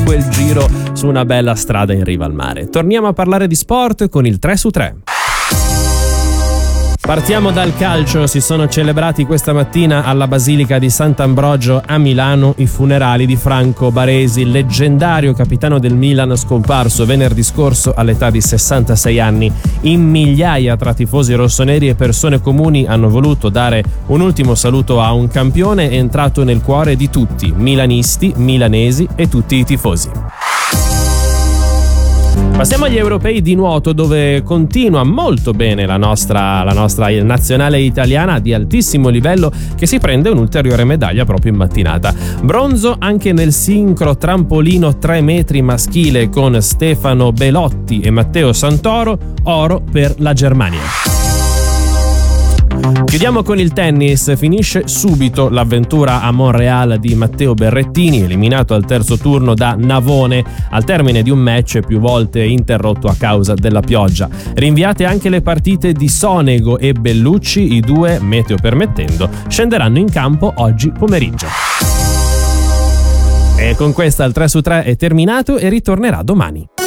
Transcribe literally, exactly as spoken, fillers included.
lungo il giro su una bella strada in riva al mare. Torniamo a parlare di sport con il tre su tre. Partiamo dal calcio. Si sono celebrati questa mattina alla Basilica di Sant'Ambrogio a Milano i funerali di Franco Baresi, leggendario capitano del Milan scomparso venerdì scorso all'età di sessantasei anni. In migliaia tra tifosi rossoneri e persone comuni hanno voluto dare un ultimo saluto a un campione entrato nel cuore di tutti, milanisti, milanesi e tutti i tifosi. Passiamo agli europei di nuoto, dove continua molto bene la nostra, la nostra nazionale italiana di altissimo livello, che si prende un'ulteriore medaglia proprio in mattinata. Bronzo anche nel sincro trampolino tre metri maschile con Stefano Belotti e Matteo Santoro, oro per la Germania. Chiudiamo con il tennis. Finisce subito l'avventura a Montreal di Matteo Berrettini, eliminato al terzo turno da Navone al termine di un match più volte interrotto a causa della pioggia. Rinviate anche le partite di Sonego e Bellucci, i due, meteo permettendo, scenderanno in campo oggi pomeriggio. E con questa il tre su tre è terminato e ritornerà domani.